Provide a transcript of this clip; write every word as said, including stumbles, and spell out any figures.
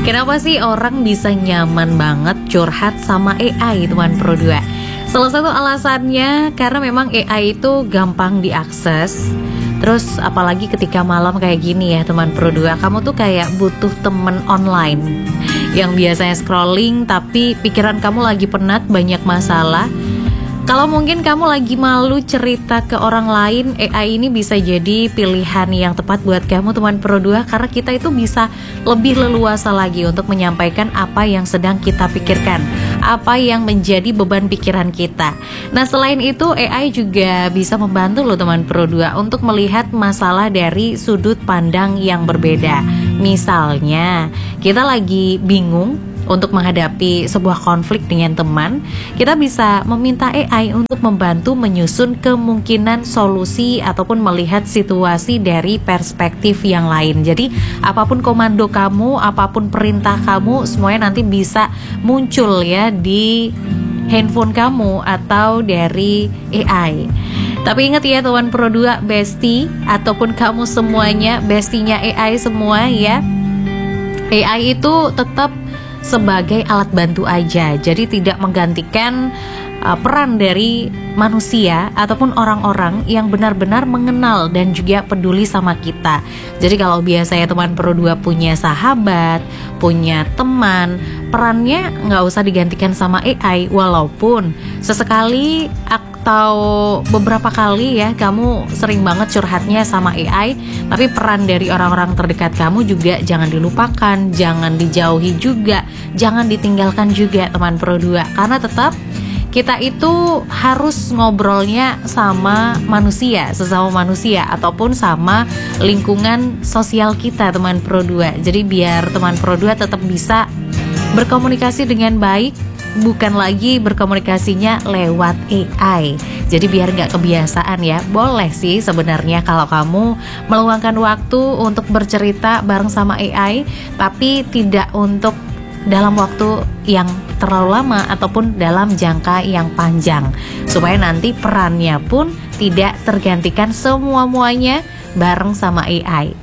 Kenapa sih orang bisa nyaman banget curhat sama A I, teman Pro dua? Salah satu alasannya karena memang A I itu gampang diakses. Terus apalagi ketika malam kayak gini ya teman Pro dua, kamu tuh kayak butuh temen online yang biasanya scrolling tapi pikiran kamu lagi penat, banyak masalah. Kalau mungkin kamu lagi malu cerita ke orang lain, A I ini bisa jadi pilihan yang tepat buat kamu teman Pro dua, karena kita itu bisa lebih leluasa lagi untuk menyampaikan apa yang sedang kita pikirkan, apa yang menjadi beban pikiran kita. Nah, selain itu A I juga bisa membantu loh teman Pro dua untuk melihat masalah dari sudut pandang yang berbeda. Misalnya, kita lagi bingung untuk menghadapi sebuah konflik dengan teman, kita bisa meminta A I untuk membantu menyusun kemungkinan solusi ataupun melihat situasi dari perspektif yang lain. Jadi apapun komando kamu, apapun perintah kamu, semuanya nanti bisa muncul ya di handphone kamu atau dari A I. Tapi ingat ya teman Pro dua, bestie ataupun kamu semuanya, bestinya A I semua ya, A I itu tetap sebagai alat bantu aja, jadi tidak menggantikan uh, peran dari manusia ataupun orang-orang yang benar-benar mengenal dan juga peduli sama kita. Jadi kalau biasanya teman Pro dua punya sahabat, punya teman, perannya nggak usah digantikan sama A I, walaupun sesekali atau beberapa kali ya kamu sering banget curhatnya sama A I, tapi peran dari orang-orang terdekat kamu juga jangan dilupakan, jangan dijauhi juga, jangan ditinggalkan juga teman Pro dua, karena tetap kita itu harus ngobrolnya sama manusia, sesama manusia ataupun sama lingkungan sosial kita teman Pro dua. Jadi biar teman Pro dua tetap bisa berkomunikasi dengan baik, bukan lagi berkomunikasinya lewat A I. Jadi biar gak kebiasaan ya, boleh sih sebenarnya kalau kamu meluangkan waktu untuk bercerita bareng sama A I, tapi tidak untuk dalam waktu yang terlalu lama ataupun dalam jangka yang panjang, supaya nanti perannya pun tidak tergantikan semua-muanya bareng sama A I.